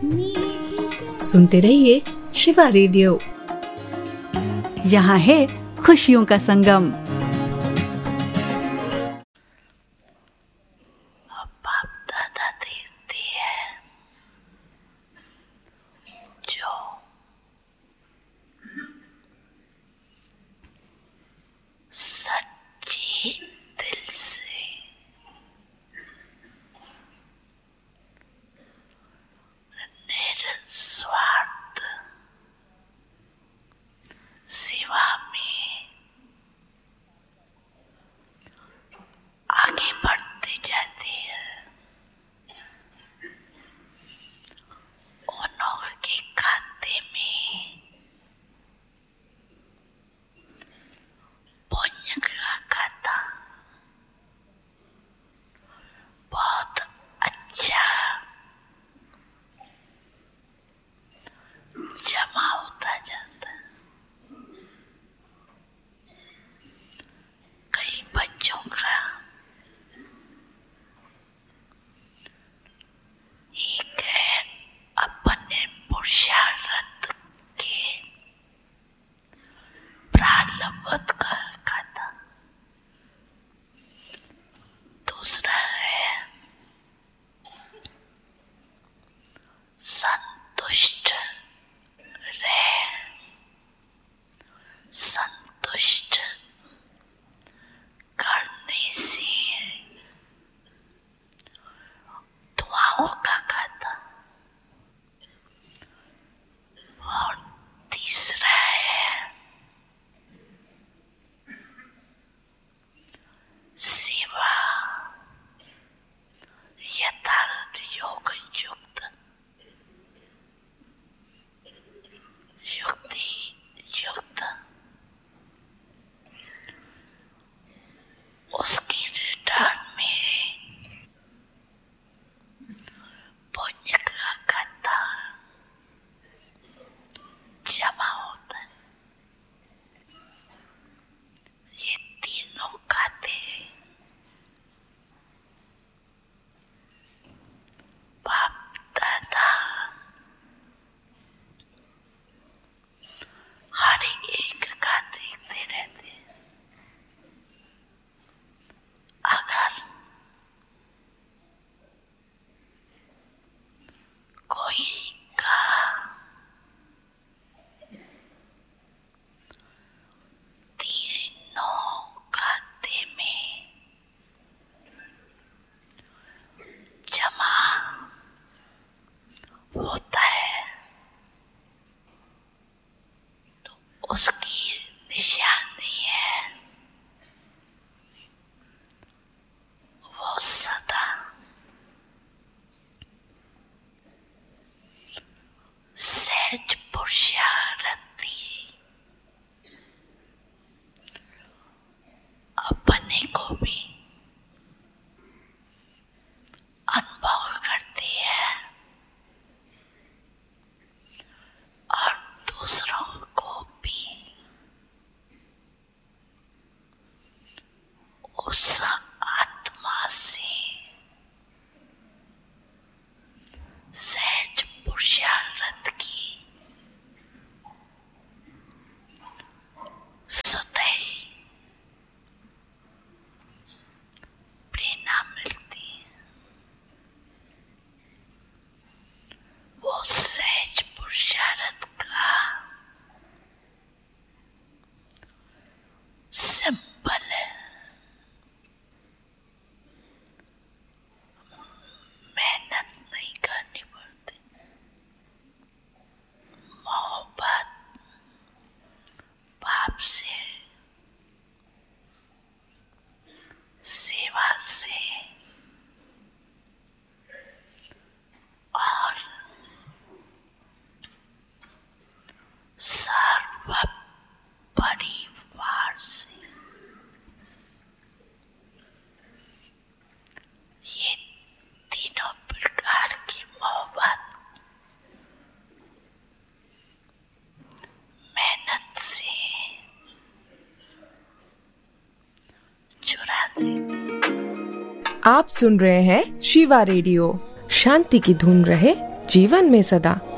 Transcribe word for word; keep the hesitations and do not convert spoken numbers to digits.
सुनते रहिए शिवा रेडियो। यहाँ है खुशियों का संगम। बाप दादा देती है जो सच्ची दिल से निस्वार्थ सेवा में आगे बढ़ती जाती है, उन्हों के खाते में पुण्य का खाता बहुत अच्छा जमा होता जाता है। कई बच्चों का एक है अपने पुरुषार्थ के प्रारब्ध का खाता, दूसरा है संतुष्ट रहे, संतुष्ट करने से दुआओं का खाता, और तीसरा है सेवा यथार्थ योग युक्त युक्ति युक्त उसकी रिटर्न में पुण्य का खाता जमा होता है। ये तीनों खाते बाप दादा हर एक का देखते रहते हैं। अगर कोई का तीनों खाते में जमा होता है तो उसकी निशानी है वो सदा सहज पुरुषार्थी अपने को भी अनुभव करती है और दूसरों को भी उस आत्मा से सहज पुरुषार्थ की सुतई प्रेरणा मिलती है। वो सहज पुरुषार्थ का सिंबल है। मेहनत नहीं करनी पड़ती, मोहब्बत बाप से, सेवा से और सर्व परिवार से। ये तीनों प्रकार की मोहब्बत मेहनत से चुरा दे। आप सुन रहे हैं शिवा रेडियो। शांति की धुन रहे, जीवन में सदा